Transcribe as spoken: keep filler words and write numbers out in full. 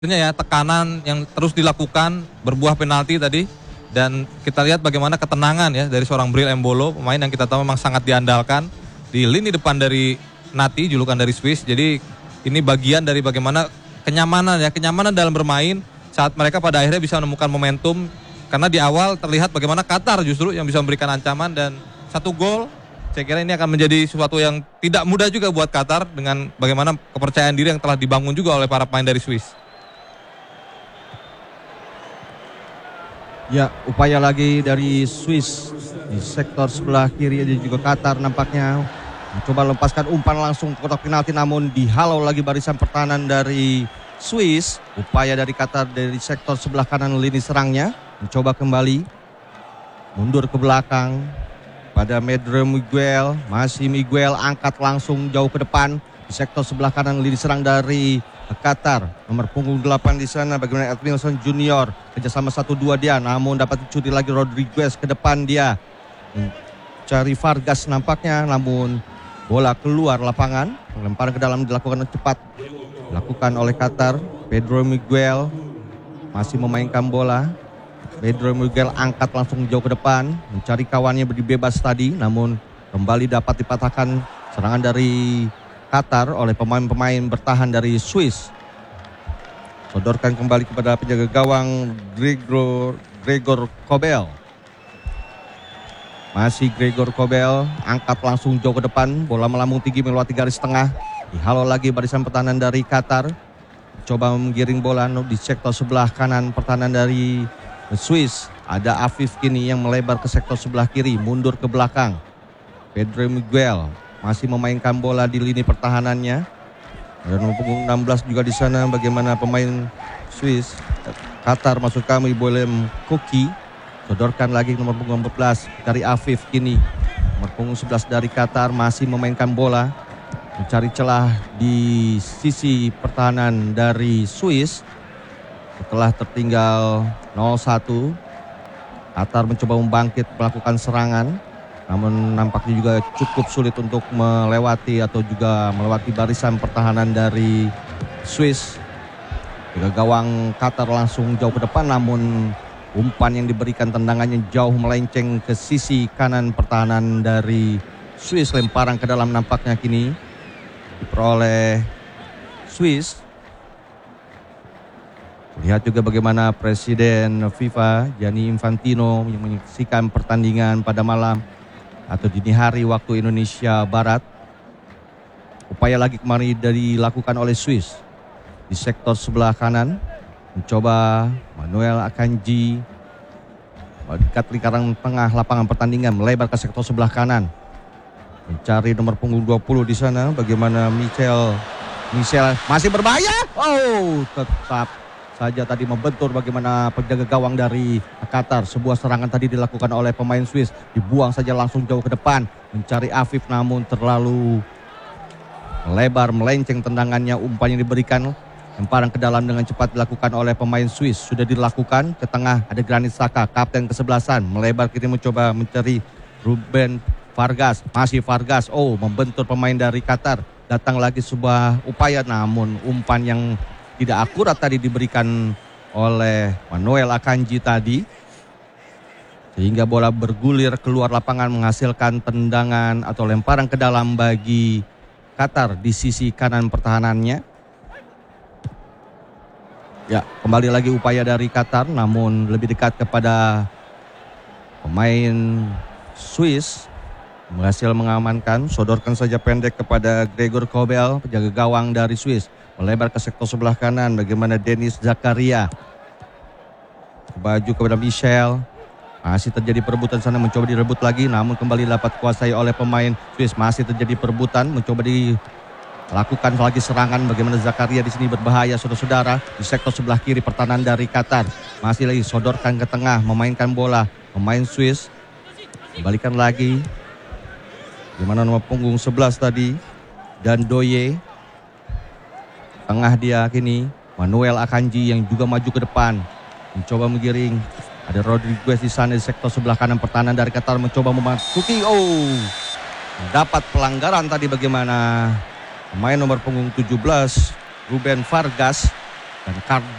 ya tekanan yang terus dilakukan berbuah penalti tadi, dan kita lihat bagaimana ketenangan ya dari seorang Bril Embolo, pemain yang kita tahu memang sangat diandalkan di lini depan dari Nati, julukan dari Swiss. Jadi ini bagian dari bagaimana kenyamanan ya, kenyamanan dalam bermain saat mereka pada akhirnya bisa menemukan momentum, karena di awal terlihat bagaimana Qatar justru yang bisa memberikan ancaman, dan satu gol saya kira ini akan menjadi sesuatu yang tidak mudah juga buat Qatar dengan bagaimana kepercayaan diri yang telah dibangun juga oleh para pemain dari Swiss. Ya, upaya lagi dari Swiss di sektor sebelah kiri, dan juga Qatar nampaknya mencoba lepaskan umpan langsung ke kotak penalti, namun dihalau lagi barisan pertahanan dari Swiss. Upaya dari Qatar dari sektor sebelah kanan lini serangnya, mencoba kembali mundur ke belakang pada Medre Miguel. Masih Miguel, angkat langsung jauh ke depan di sektor sebelah kanan lini serang dari Qatar. Nomor punggung delapan di sana bagaimana Edmilson Junior, kerjasama satu dua dia, namun dapat dicuri lagi Rodriguez ke depan dia. Cari Vargas nampaknya, namun bola keluar lapangan. Lemparan ke dalam dilakukan cepat, dilakukan oleh Qatar. Pedro Miguel masih memainkan bola. Pedro Miguel angkat langsung jauh ke depan, mencari kawannya bebas tadi, namun kembali dapat dipatahkan serangan dari Qatar oleh pemain-pemain bertahan dari Swiss. Sodorkan kembali kepada penjaga gawang Gregor, Gregor Kobel. Masih Gregor Kobel, angkat langsung jauh ke depan, bola melambung tinggi melewati garis tengah. Dihalau lagi barisan pertahanan dari Qatar. Coba menggiring bola di sektor sebelah kanan pertahanan dari Swiss. Ada Afif kini yang melebar ke sektor sebelah kiri, mundur ke belakang. Pedro Miguel masih memainkan bola di lini pertahanannya. Dan nomor punggung enam belas juga di sana bagaimana pemain Swiss, Qatar maksud kami, Bolem Koki. Sodorkan lagi nomor punggung empat belas dari Afif kini. Nomor punggung sebelas dari Qatar masih memainkan bola, mencari celah di sisi pertahanan dari Swiss. Setelah tertinggal nol satu, Qatar mencoba membangkit melakukan serangan, namun nampaknya juga cukup sulit untuk melewati atau juga melewati barisan pertahanan dari Swiss. Juga gawang Qatar langsung jauh ke depan, namun umpan yang diberikan tendangannya jauh melenceng ke sisi kanan pertahanan dari Swiss. Lemparan ke dalam nampaknya kini diperoleh Swiss. Lihat juga bagaimana Presiden FIFA Gianni Infantino yang menyaksikan pertandingan pada malam atau dini hari waktu Indonesia Barat. Upaya lagi kemarin dilakukan oleh Swiss di sektor sebelah kanan, mencoba Manuel Akanji dekat lingkaran tengah lapangan pertandingan, melebar ke sektor sebelah kanan, mencari nomor punggung dua puluh di sana bagaimana Michel. Michel masih berbahaya. Oh, tetap saja tadi membentur bagaimana penjaga gawang dari Qatar. Sebuah serangan tadi dilakukan oleh pemain Swiss, dibuang saja langsung jauh ke depan, mencari Afif, namun terlalu lebar melenceng tendangannya. Umpan yang diberikan, lemparan ke dalam dengan cepat dilakukan oleh pemain Swiss. Sudah dilakukan ke tengah, ada Granit Xhaka, kapten kesebelasan, melebar kini mencoba mencari Ruben Vargas. Masih Vargas, oh membentur pemain dari Qatar. Datang lagi sebuah upaya, namun umpan yang tidak akurat tadi diberikan oleh Manuel Akanji tadi, sehingga bola bergulir keluar lapangan menghasilkan tendangan atau lemparan ke dalam bagi Qatar di sisi kanan pertahanannya. Ya, kembali lagi upaya dari Qatar, namun lebih dekat kepada pemain Swiss, berhasil mengamankan. Sodorkan saja pendek kepada Gregor Kobel, penjaga gawang dari Swiss, melebar ke sektor sebelah kanan bagaimana Denis Zakaria. Baju kepada Michel. Masih terjadi perebutan sana, mencoba direbut lagi, namun kembali dapat kuasai oleh pemain Swiss. Masih terjadi perebutan, mencoba dilakukan lagi serangan bagaimana Zakaria di sini berbahaya saudara-saudara di sektor sebelah kiri pertahanan dari Qatar. Masih lagi sodorkan ke tengah, memainkan bola pemain Swiss. Kembalikan lagi bagaimana nomor punggung sebelas tadi dan Doye. Tengah dia kini Manuel Akanji yang juga maju ke depan, mencoba menggiring. Ada Rodriguez di sana di sektor sebelah kanan pertahanan dari Qatar, mencoba memasuki. Oh, dapat pelanggaran tadi bagaimana pemain nomor punggung tujuh belas Ruben Vargas Dan